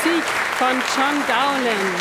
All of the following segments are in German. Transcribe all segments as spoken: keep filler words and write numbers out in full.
Musik von John Dowland.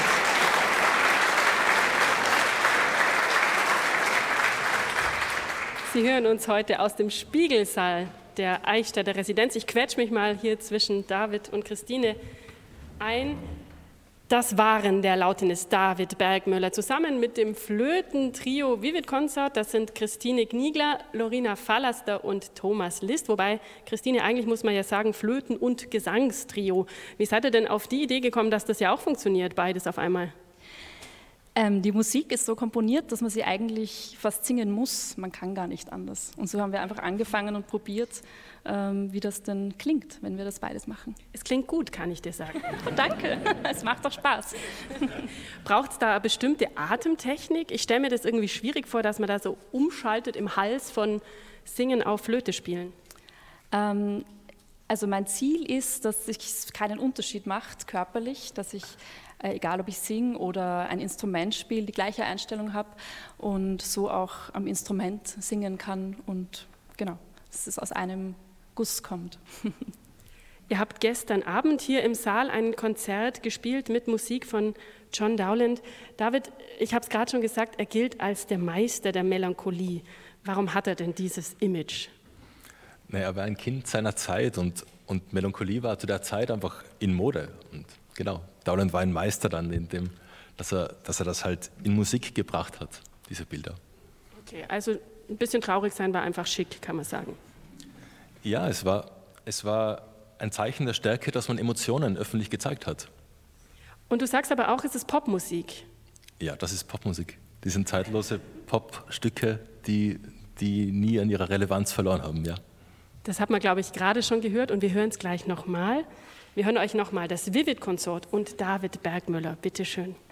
Sie hören uns heute aus dem Spiegelsaal der Eichstätter Residenz. Ich quetsche mich mal hier zwischen David und Christine ein. Das waren der Lautenist David Bergmöller zusammen mit dem Flötentrio Vivid Consort. Das sind Christine Gniegler, Lorina Fallaster und Thomas List. Wobei, Christine, eigentlich muss man ja sagen Flöten- und Gesangstrio. Wie seid ihr denn auf die Idee gekommen, dass das ja auch funktioniert, beides auf einmal? Ähm, die Musik ist so komponiert, dass man sie eigentlich fast singen muss. Man kann gar nicht anders. Und so haben wir einfach angefangen und probiert, ähm, wie das denn klingt, wenn wir das beides machen. Es klingt gut, kann ich dir sagen. Danke, es macht doch Spaß. Braucht es da eine bestimmte Atemtechnik? Ich stelle mir das irgendwie schwierig vor, dass man da so umschaltet im Hals von Singen auf Flöte spielen. Ähm, also mein Ziel ist, dass es keinen Unterschied macht körperlich, dass ich egal ob ich singe oder ein Instrument spiele, die gleiche Einstellung habe und so auch am Instrument singen kann und genau, dass es aus einem Guss kommt. Ihr habt gestern Abend hier im Saal ein Konzert gespielt mit Musik von John Dowland. David, ich habe es gerade schon gesagt, er gilt als der Meister der Melancholie. Warum hat er denn dieses Image? Naja, er war ein Kind seiner Zeit und, und Melancholie war zu der Zeit einfach in Mode. Und genau, Dowland war ein Meister dann in dem, dass er, dass er das halt in Musik gebracht hat, diese Bilder. Okay, also ein bisschen traurig sein war einfach schick, kann man sagen. Ja, es war, es war ein Zeichen der Stärke, dass man Emotionen öffentlich gezeigt hat. Und du sagst aber auch, es ist Popmusik. Ja, das ist Popmusik. Die sind zeitlose Popstücke, die, die nie an ihrer Relevanz verloren haben, ja. Das hat man, glaube ich, gerade schon gehört und wir hören es gleich nochmal. Wir hören euch nochmal das Vivid Consort und David Bergmöller. Bitte schön.